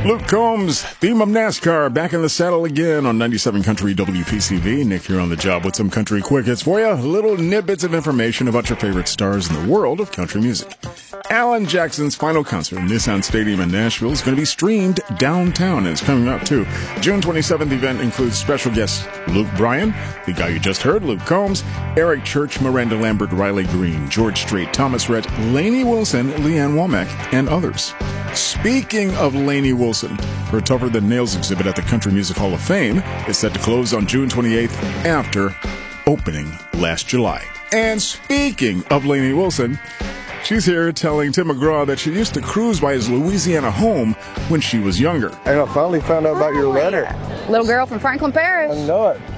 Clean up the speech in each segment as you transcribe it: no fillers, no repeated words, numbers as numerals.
Luke Combs, theme of NASCAR, back in the saddle again on 97 Country WPCV. Nick here on the job with some country quick hits for you. Little tidbits of information about your favorite stars in the world of country music. Alan Jackson's final concert in Nissan Stadium in Nashville is going to be streamed downtown. It's coming up too. June 27th event includes special guests Luke Bryan, the guy you just heard, Luke Combs, Eric Church, Miranda Lambert, Riley Green, George Strait, Thomas Rhett, Lainey Wilson, Leanne Womack, and others. Speaking of Lainey Wilson, her Tougher Than Nails exhibit at the Country Music Hall of Fame is set to close on June 28th after opening last July. And speaking of Lainey Wilson, she's here telling Tim McGraw that she used to cruise by his Louisiana home when she was younger. And I finally found out about your letter. Little girl from Franklin Parish. I know it.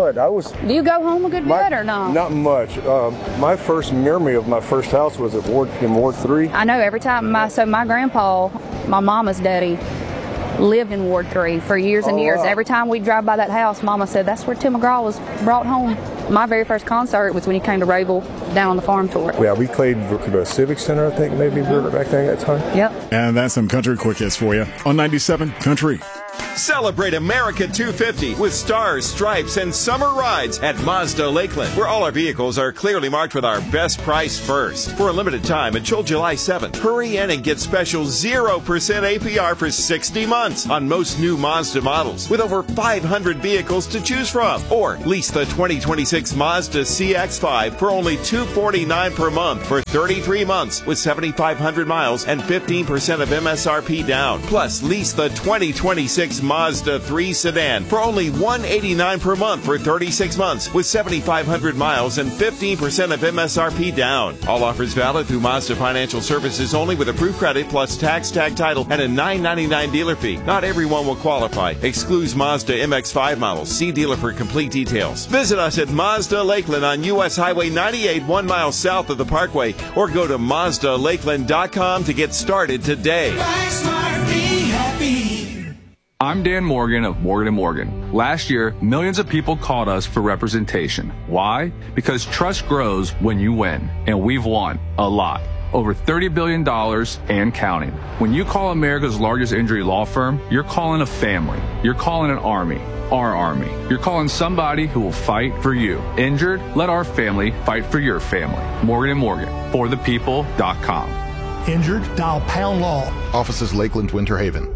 Do you go home a good bit or not? Not much. My first memory of my first house was in Ward 3. I know every time my grandpa, my mama's daddy, lived in Ward 3 for years and years. Wow. Every time we drive by that house, Mama said that's where Tim McGraw was brought home. My very first concert was when he came to Rayville down on the farm tour. Yeah, we played the Civic Center, I think, maybe back then at that time. Yep. And that's some country quick hits for you on 97 Country. Celebrate America 250 with stars, stripes, and summer rides at Mazda Lakeland, where all our vehicles are clearly marked with our best price first. For a limited time until July 7th, hurry in and get special 0% APR for 60 months on most new Mazda models, with over 500 vehicles to choose from. Or lease the 2026 Mazda CX-5 for only $249 per month for 33 months with 7,500 miles and 15% of MSRP down. Plus, lease the 2026 Mazda 3 sedan for only $189 per month for 36 months with 7,500 miles and 15% of MSRP down. All offers valid through Mazda Financial Services only with approved credit plus tax, tag title, and a $9.99 dealer fee. Not everyone will qualify. Excludes Mazda MX-5 models. See dealer for complete details. Visit us at Mazda Lakeland on U.S. Highway 98, 1 mile south of the Parkway, or go to MazdaLakeland.com to get started today. Buy smart, be happy. I'm Dan Morgan of Morgan & Morgan. Last year, millions of people called us for representation. Why? Because trust grows when you win, and we've won a lot. Over $30 billion and counting. When you call America's largest injury law firm, you're calling a family. You're calling an army. Our army. You're calling somebody who will fight for you. Injured? Let our family fight for your family. Morgan & Morgan. ForThePeople.com. Injured? Dial Pound Law. Offices Lakeland, Winter Haven.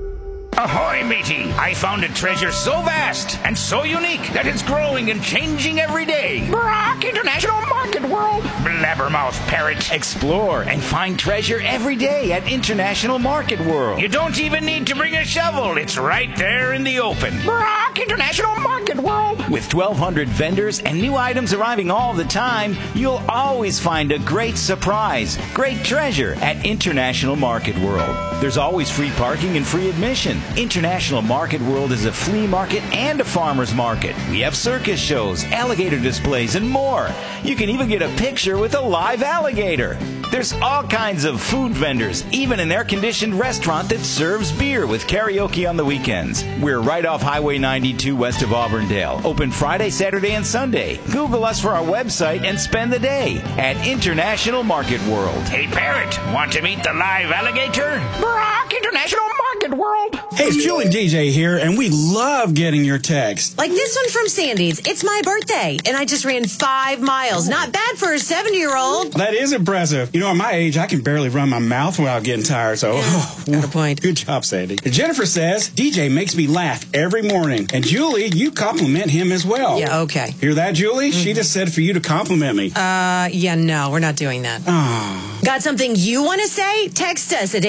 Ahoy, matey! I found a treasure so vast and so unique that it's growing and changing every day. Brock International Market World! Blabbermouth parrot. Explore and find treasure every day at International Market World. You don't even need to bring a shovel. It's right there in the open. Brock International Market World! With 1,200 vendors and new items arriving all the time, you'll always find a great surprise, great treasure at International Market World. There's always free parking and free admission. International Market World is a flea market and a farmer's market. We have circus shows, alligator displays, and more. You can even get a picture with a live alligator. There's all kinds of food vendors, even an air-conditioned restaurant that serves beer with karaoke on the weekends. We're right off Highway 92 west of Auburndale. Open Friday, Saturday, and Sunday. Google us for our website and spend the day at International Market World. Hey, Parrot, want to meet the live alligator? Brock International Market World. Hey, it's Julie and DJ here, and we love getting your texts. Like this one from Sandy's. It's my birthday, and I just ran 5 miles. Not bad for a 7-year-old. That is impressive. You know, at my age, I can barely run my mouth without getting tired, so... Got a point. Good job, Sandy. And Jennifer says, DJ makes me laugh every morning. And Julie, you compliment him as well. Yeah, okay. Hear that, Julie? Mm-hmm. She just said for you to compliment me. Yeah, no, we're not doing that. Oh. Got something you want to say? Text us at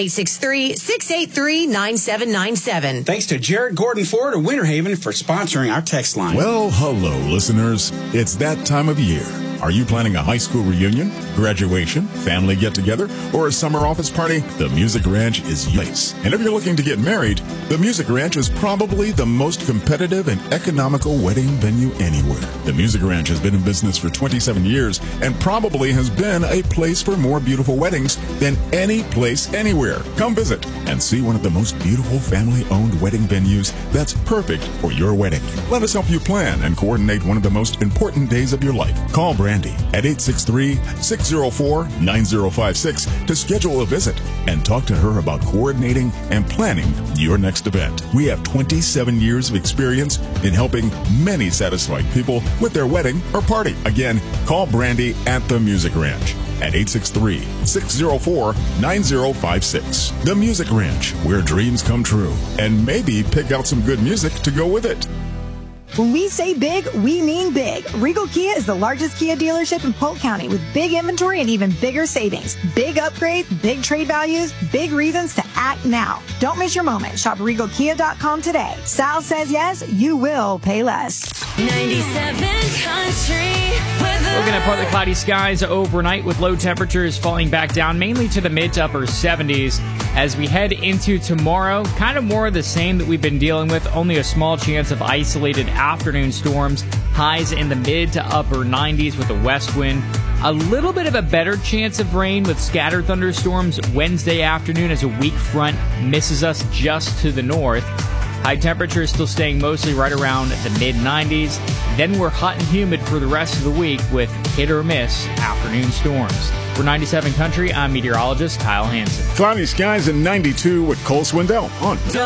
863-683-9797. Thanks to Jared Gordon Ford of Winter Haven for sponsoring our text line. Well, hello, listeners. It's that time of year. Are you planning a high school reunion, graduation, family get-together, or a summer office party? The Music Ranch is your place. And if you're looking to get married, the Music Ranch is probably the most competitive and economical wedding venue anywhere. The Music Ranch has been in business for 27 years and probably has been a place for more beautiful weddings than any place anywhere. Come visit and see one of the most beautiful family-owned wedding venues that's perfect for your wedding. Let us help you plan and coordinate one of the most important days of your life. Call Brad Brandy at 863-604-9056 to schedule a visit and talk to her about coordinating and planning your next event. We have 27 years of experience in helping many satisfied people with their wedding or party. Again, call Brandy at the Music Ranch at 863-604-9056. The Music Ranch, where dreams come true. And maybe pick out some good music to go with it. When we say big, we mean big. Regal Kia is the largest Kia dealership in Polk County with big inventory and even bigger savings. Big upgrades, big trade values, big reasons to act now. Don't miss your moment. Shop RegalKia.com today. Sal says yes, you will pay less. 97 Country weather. Looking at partly cloudy skies overnight with low temperatures falling back down mainly to the mid to upper 70s. As we head into tomorrow, kind of more of the same that we've been dealing with, only a small chance of isolated afternoon storms, highs in the mid to upper 90s with a west wind. A little bit of a better chance of rain with scattered thunderstorms Wednesday afternoon as a weak front misses us just to the north. High temperatures still staying mostly right around the mid-90s. Then we're hot and humid for the rest of the week with hit or miss afternoon storms. For 97 Country, I'm meteorologist Kyle Hansen. Cloudy skies in 92 with Cole Swindell on